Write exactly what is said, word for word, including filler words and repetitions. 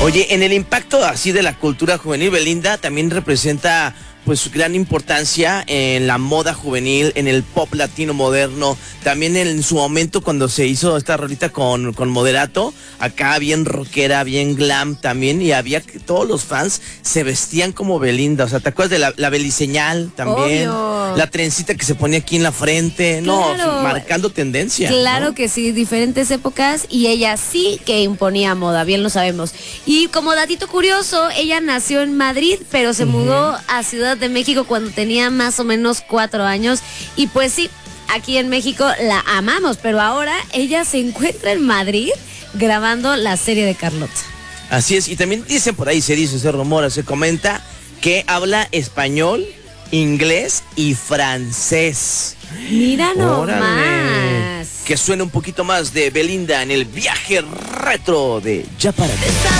Oye, en el impacto así de la cultura juvenil, Belinda también representa pues su gran importancia en la moda juvenil, en el pop latino moderno, también en su momento cuando se hizo esta rolita con, con Moderato, acá bien rockera, bien glam también, y había que todos los fans se vestían como Belinda, o sea, ¿te acuerdas de la, la beliseñal también? Obvio. La trencita que se ponía aquí en la frente, no, Claro. marcando tendencia. Claro ¿no? que sí, diferentes épocas y ella sí que imponía moda, bien lo sabemos. Y como datito curioso, ella nació en Madrid, pero se uh-huh. mudó a Ciudad de México cuando tenía más o menos cuatro años. Y pues sí, aquí en México la amamos, pero ahora ella se encuentra en Madrid grabando la serie de Carlota. Así es, y también dicen por ahí, se dice, se rumora, se comenta que habla español, inglés y francés. Mira nomás. Que suene un poquito más de Belinda en el viaje retro de Ya para ti.